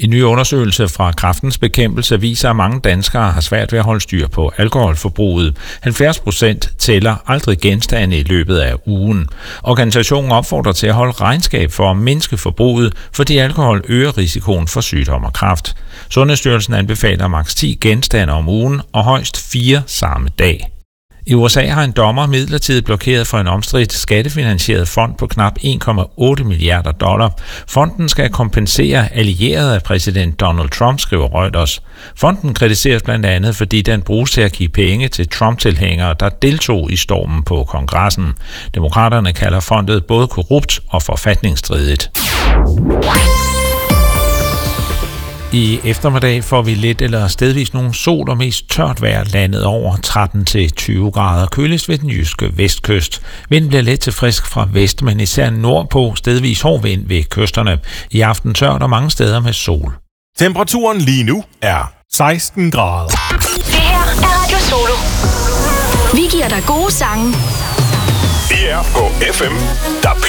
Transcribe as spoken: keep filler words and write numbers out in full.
En ny undersøgelse fra Kræftens Bekæmpelse viser, at mange danskere har svært ved at holde styr på alkoholforbruget. halvfjerds procent tæller aldrig genstande i løbet af ugen. Organisationen opfordrer til at holde regnskab for at mindske forbruget, fordi alkohol øger risikoen for sygdom og kræft. Sundhedsstyrelsen anbefaler maks ti genstande om ugen og højst fire samme dag. I U S A har en dommer midlertidigt blokeret for en omstridt skattefinansieret fond på knap en komma otte milliarder dollar. Fonden skal kompensere allierede af præsident Donald Trump, skriver Reuters. Fonden kritiseres blandt andet, fordi den bruges til at give penge til Trump-tilhængere, der deltog i stormen på kongressen. Demokraterne kalder fondet både korrupt og forfatningsstridigt. I eftermiddag får vi lidt eller stedvis nogle sol og mest tørt vejr landet over tretten til tyve grader, køligst ved den jyske vestkyst. Vinden bliver let til frisk fra vest, men især nordpå stedvis hård vind ved kysterne. I aften tørt og mange steder med sol. Temperaturen lige nu er seksten grader. Det her er Radio Solo. Vi giver dig gode sange. Det er på F M, der